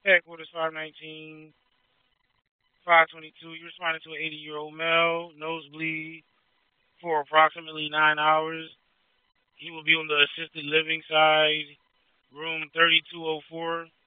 Headquarters 519, 522. You responded to an 80-year-old male, nosebleed, for approximately 9 hours. He will be on the assisted living side, room 3204.